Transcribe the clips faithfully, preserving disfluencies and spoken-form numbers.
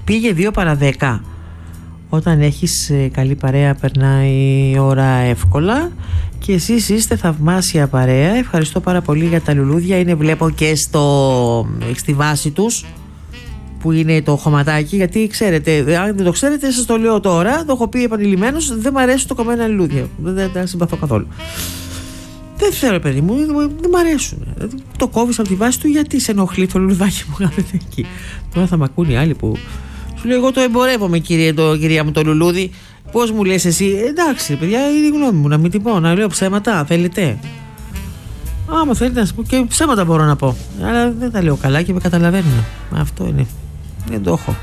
Πήγε δύο παρά δέκα. Όταν έχεις καλή παρέα περνάει η ώρα εύκολα. Και εσείς είστε θαυμάσια παρέα. Ευχαριστώ πάρα πολύ για τα λουλούδια. Είναι, βλέπω, και στο, στη βάση τους που είναι το χωματάκι. Γιατί ξέρετε, αν δεν το ξέρετε, σας το λέω τώρα. Το έχω πει επανειλημμένως. Δεν μου αρέσουν το κομμένα λουλούδια. Δεν, δεν τα συμπαθώ καθόλου. Δεν θέλω, παιδί μου, δεν μ' αρέσουν. Το κόβεις από τη βάση του, γιατί σε ενοχλεί το λουλουδάκι που κάθεται εκεί. Τώρα θα μ' ακούν οι άλλοι που σου λέω: εγώ το εμπορεύομαι, κύριε, το, κυρία μου, το λουλούδι. Πώς μου λες εσύ? Εντάξει, παιδιά, είναι η γνώμη μου, να μην την πω, να λέω ψέματα, θέλετε? Άμα θέλετε να σας πω, και ψέματα μπορώ να πω. Αλλά δεν τα λέω καλά και με καταλαβαίνουν. Αυτό είναι. Δεν το έχω.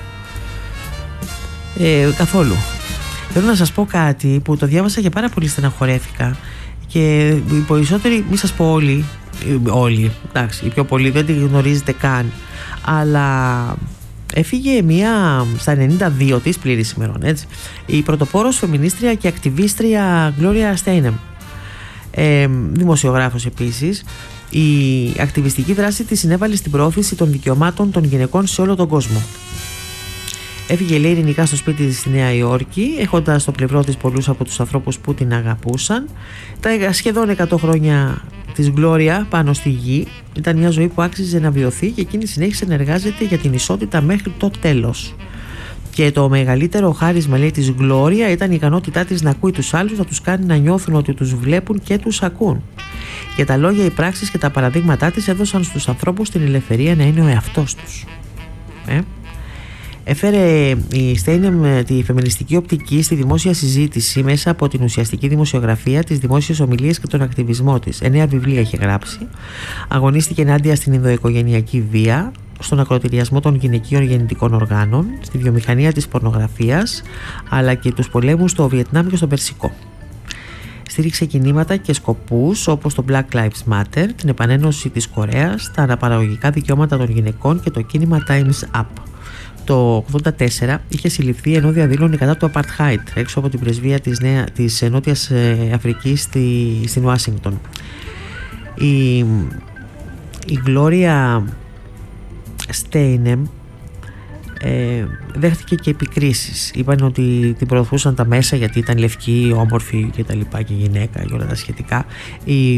Ε, καθόλου. Θέλω να σας πω κάτι που το διάβασα και πάρα πολύ στεναχωρέθηκα. Και οι περισσότεροι, μη σας πω όλοι, όλοι, εντάξει, οι πιο πολλοί δεν τη γνωρίζετε καν, αλλά έφυγε μία στα ενενήντα δύο της πλήρης ημερών, έτσι, η πρωτοπόρος φεμινίστρια και ακτιβίστρια Γκλώρια Στέινεμ, ε, δημοσιογράφος επίσης. Η ακτιβιστική δράση της συνέβαλε στην προώθηση των δικαιωμάτων των γυναικών σε όλο τον κόσμο. Έφυγε, λέει, ειρηνικά στο σπίτι της στη Νέα Υόρκη, έχοντας στο πλευρό της πολλούς από τους ανθρώπους που την αγαπούσαν. Τα σχεδόν εκατό χρόνια της Γκλώρια πάνω στη γη ήταν μια ζωή που άξιζε να βιωθεί και εκείνη συνέχισε να εργάζεται για την ισότητα μέχρι το τέλος. Και το μεγαλύτερο χάρισμα, λέει, της Γκλώρια ήταν η ικανότητά της να ακούει τους άλλους, να τους κάνει να νιώθουν ότι τους βλέπουν και τους ακούν. Και τα λόγια, οι πράξεις και τα παραδείγματά της έδωσαν στους ανθρώπους την ελευθερία να είναι ο εαυτός τους. Ε? Έφερε η Στέινεμ τη φεμινιστική οπτική στη δημόσια συζήτηση μέσα από την ουσιαστική δημοσιογραφία, τις δημόσιες ομιλίες και τον ακτιβισμό της. Εννέα βιβλία είχε γράψει. Αγωνίστηκε ενάντια στην ενδοοικογενειακή βία, στον ακροτηριασμό των γυναικείων γεννητικών οργάνων, στη βιομηχανία της πορνογραφίας, αλλά και τους πολέμους στο Βιετνάμ και στο Περσικό. Στήριξε κινήματα και σκοπούς όπως το Black Lives Matter, την επανένωση της Κορέας, τα αναπαραγωγικά δικαιώματα των γυναικών και το κίνημα Time's Up. Το ογδόντα τέσσερα είχε συλληφθεί ενώ διαδήλωνε κατά του Apartheid έξω από την πρεσβεία της, Νέα, της Νότιας Αφρικής στη, στην Ουάσιγκτον. Η, η Γκλώρια Στέινεμ ε, δέχτηκε και επικρίσεις. Είπαν ότι την προωθούσαν τα μέσα γιατί ήταν λευκή, όμορφη και τα λοιπά, και γυναίκα και όλα τα σχετικά. Η,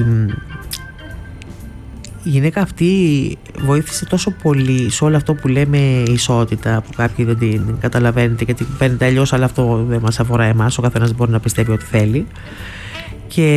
Η γυναίκα αυτή βοήθησε τόσο πολύ σε όλο αυτό που λέμε ισότητα, που κάποιοι δεν την καταλαβαίνετε γιατί παίρνετε αλλιώς, αλλά αυτό δεν μας αφορά εμάς, ο καθένας μπορεί να πιστεύει ό,τι θέλει. Και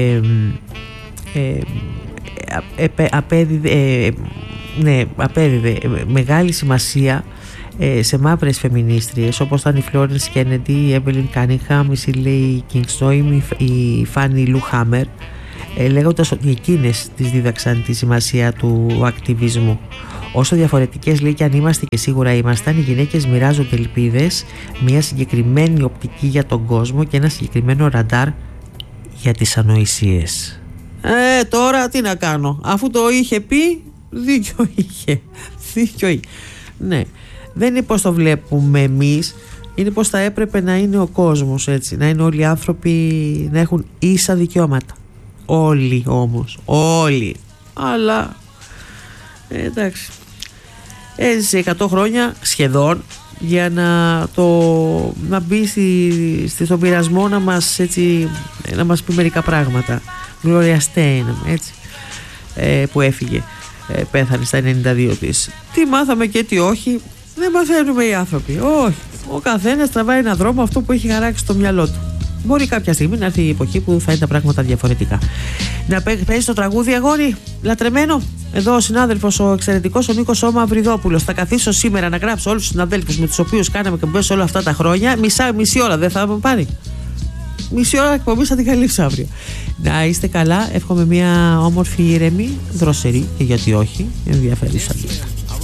ε, ε, απέδιδε, ε, ναι, απέδιδε μεγάλη σημασία ε, σε μαύρες φεμινίστριες όπως ήταν η Φλόρενς Κέννεντι, η Έβελιν Κάνιγχαμ, η Σίλεϊ Κινγκστόιμ, η Φάνι Λου Χάμερ, Ε, λέγοντας ότι εκείνες τις δίδαξαν τη σημασία του ακτιβισμού. Όσο διαφορετικές, λέει, και αν είμαστε, και σίγουρα ήμασταν, οι γυναίκες μοιράζονται ελπίδες, μια συγκεκριμένη οπτική για τον κόσμο και ένα συγκεκριμένο ραντάρ για τις ανοησίες. Ε, τώρα τι να κάνω, αφού το είχε πει, δίκιο είχε. Δίκιο είχε. Ναι, δεν είναι πως το βλέπουμε εμείς, είναι πως θα έπρεπε να είναι ο κόσμος, έτσι, να είναι όλοι οι άνθρωποι να έχουν ίσα δικαιώματα. Όλοι όμως, όλοι. Αλλά ε, εντάξει, έζησε εκατό χρόνια σχεδόν για να, το, να μπει στη, στη, στον πειρασμό να μας, έτσι, να μας πει μερικά πράγματα. Γκλώρια Στέινεμ, έτσι, ε, που έφυγε, ε, πέθανε στα ενενήντα δύο της. Τι μάθαμε και τι όχι, δεν μαθαίνουμε οι άνθρωποι. Όχι, ο καθένας τραβάει έναν δρόμο αυτό που έχει χαράξει στο μυαλό του. Μπορεί κάποια στιγμή να έρθει η εποχή που θα είναι τα πράγματα διαφορετικά. Να παίζει το τραγούδι, αγόρι, λατρεμένο. Εδώ ο συνάδελφος, ο εξαιρετικός, ο Νίκος ο Μαυριδόπουλος. Θα καθίσω σήμερα να γράψω όλους τους συναδέλφους με τους οποίους κάναμε εκπομπές όλα αυτά τα χρόνια. Μισά, μισή ώρα δεν θα με πάρει. Μισή ώρα εκπομπή θα την καλύψω αύριο. Να είστε καλά. Εύχομαι μια όμορφη, ήρεμη, δροσερή και γιατί όχι, ενδιαφέρουσα νύχτα.